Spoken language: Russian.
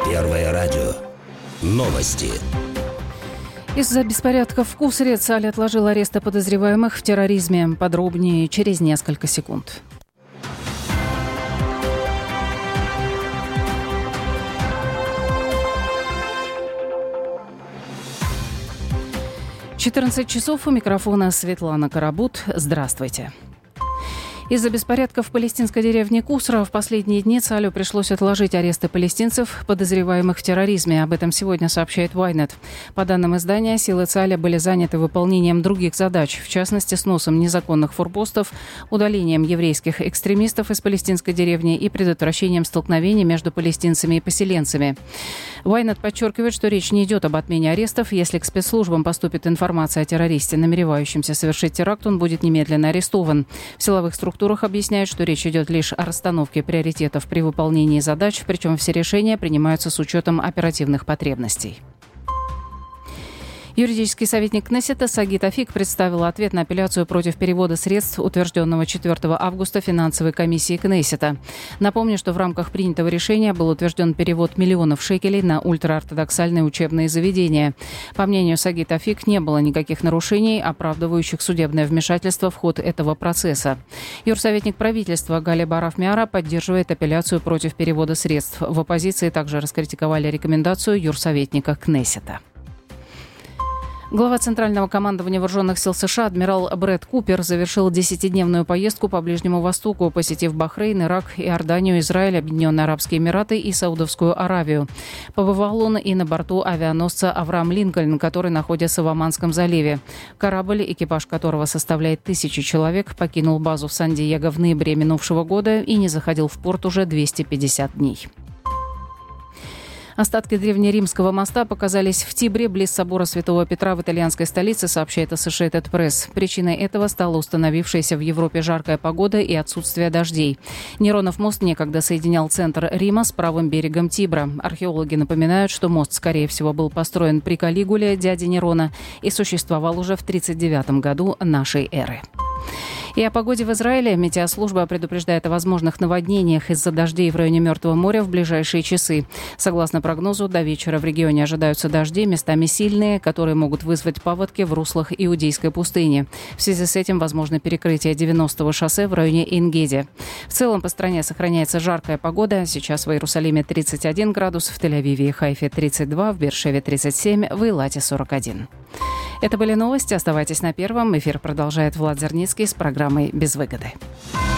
Первое радио. Новости. Из-за беспорядков в Кусре Цаль отложил аресты подозреваемых в терроризме. Подробнее через несколько секунд. «14 у микрофона Светлана Карабут. Здравствуйте. Из-за беспорядков в палестинской деревне Кусра в последние дни Цалю пришлось отложить аресты палестинцев, подозреваемых в терроризме. Об этом сегодня сообщает Ynet. По данным издания, силы Цаля были заняты выполнением других задач, в частности, сносом незаконных форпостов, удалением еврейских экстремистов из палестинской деревни и предотвращением столкновений между палестинцами и поселенцами. Ynet подчеркивает, что речь не идет об отмене арестов. Если к спецслужбам поступит информация о террористе, намеревающемся совершить теракт, он будет немедленно арестован. В силовых структурах объясняют, что речь идет лишь о расстановке приоритетов при выполнении задач, причем все решения принимаются с учетом оперативных потребностей. Юридический советник Кнессета Саги Тафик представил ответ на апелляцию против перевода средств, утвержденного 4 августа финансовой комиссией Кнессета. Напомню, что в рамках принятого решения был утвержден перевод миллионов шекелей на ультраортодоксальные учебные заведения. По мнению Саги Тафик, не было никаких нарушений, оправдывающих судебное вмешательство в ход этого процесса. Юрсоветник правительства Галеб Араф-Миара поддерживает апелляцию против перевода средств. В оппозиции также раскритиковали рекомендацию юрсоветника Кнессета. Глава Центрального командования Вооруженных сил США адмирал Брэд Купер завершил 10-дневную поездку по Ближнему Востоку, посетив Бахрейн, Ирак, Иорданию, Израиль, Объединенные Арабские Эмираты и Саудовскую Аравию. Побывал он и на борту авианосца «Авраам Линкольн», который находится в Оманском заливе. Корабль, экипаж которого составляет 1000 человек, покинул базу в Сан-Диего в ноябре минувшего года и не заходил в порт уже 250 дней. Остатки древнеримского моста показались в Тибре, близ собора Святого Петра в итальянской столице, сообщает Associated Press. Причиной этого стала установившаяся в Европе жаркая погода и отсутствие дождей. Неронов мост некогда соединял центр Рима с правым берегом Тибра. Археологи напоминают, что мост, скорее всего, был построен при Калигуле, дяде Нерона, и существовал уже в 39 году нашей эры. И о погоде в Израиле. Метеослужба предупреждает о возможных наводнениях из-за дождей в районе Мертвого моря в ближайшие часы. Согласно прогнозу, до вечера в регионе ожидаются дожди, местами сильные, которые могут вызвать паводки в руслах Иудейской пустыни. В связи с этим возможно перекрытие 90-го шоссе в районе Эн-Геди. В целом по стране сохраняется жаркая погода. Сейчас в Иерусалиме 31 градус, в Тель-Авиве и Хайфе 32, в Беэр-Шеве 37, в Эйлате 41. Это были новости. Оставайтесь на Первом. Эфир продолжает Влад Зерницкий с программой «Без выгоды».